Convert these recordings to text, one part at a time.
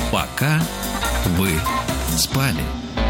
Пока вы спали.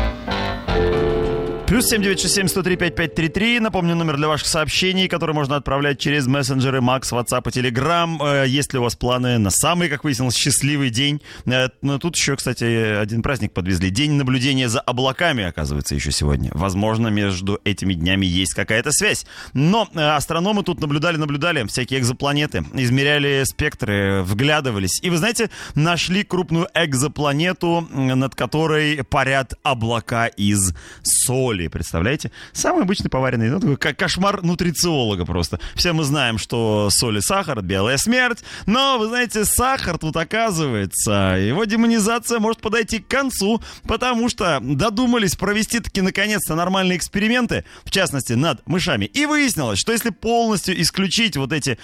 Плюс 7967-103-5533. Напомню, номер для ваших сообщений, которые можно отправлять через мессенджеры Макс, WhatsApp и Telegram. Есть ли у вас планы на самый, как выяснилось, счастливый день? Но тут еще, кстати, один праздник подвезли. День наблюдения за облаками, оказывается, еще сегодня. Возможно, между этими днями есть какая-то связь. Но астрономы тут наблюдали всякие экзопланеты, измеряли спектры, вглядывались. И, вы знаете, нашли крупную экзопланету, над которой парят облака из соли. Представляете? Самый обычный поваренный, такой кошмар нутрициолога просто. Все мы знаем, что соль и сахар — белая смерть, но, вы знаете, сахар тут, оказывается, его демонизация может подойти к концу, потому что додумались провести таки наконец-то нормальные эксперименты, в частности, над мышами. И выяснилось, что если полностью исключить вот эти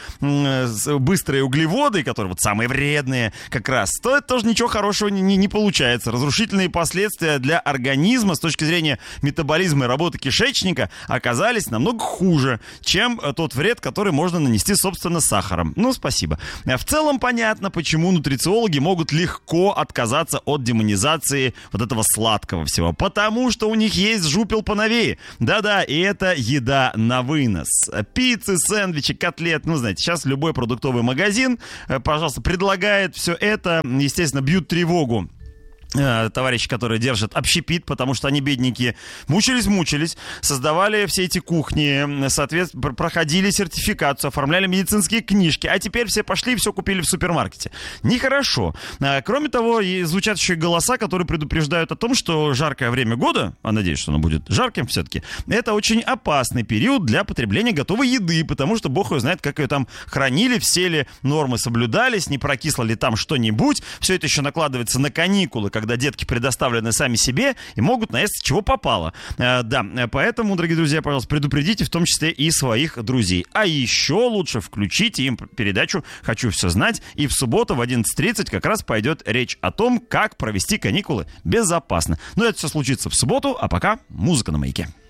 быстрые углеводы, которые вот самые вредные как раз, то это тоже ничего хорошего не получается. Разрушительные последствия для организма с точки зрения метаболизма и работы кишечника оказались намного хуже, чем тот вред, который можно нанести, собственно, сахаром. Ну, спасибо. В целом понятно, почему нутрициологи могут легко отказаться от демонизации вот этого сладкого всего. Потому что у них есть жупел поновее. Да-да, и это еда на вынос. Пиццы, сэндвичи, котлет. Ну, знаете, сейчас любой продуктовый магазин, пожалуйста, предлагает все это. Естественно, бьют тревогу товарищи, которые держат общепит, потому что они, бедненькие, мучились, создавали все эти кухни, соответственно, проходили сертификацию, оформляли медицинские книжки, а теперь все пошли и все купили в супермаркете. Нехорошо. Кроме того, и звучат еще и голоса, которые предупреждают о том, что жаркое время года, а надеюсь, что оно будет жарким все-таки, это очень опасный период для потребления готовой еды, потому что бог его знает, как ее там хранили, все ли нормы соблюдались, не прокисло ли там что-нибудь. Все это еще накладывается на каникулы, когда детки предоставлены сами себе и могут наесться чего попало. Да, поэтому, дорогие друзья, пожалуйста, предупредите в том числе и своих друзей. А еще лучше включите им передачу «Хочу все знать», и в субботу в 11:30 как раз пойдет речь о том, как провести каникулы безопасно. Но это все случится в субботу, а пока музыка на Маяке.